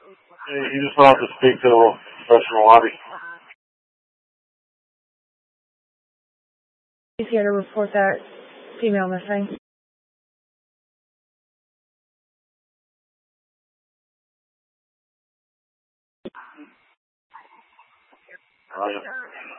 You just want to speak to the professional lobby. He's here to report that female missing. Oh, yeah.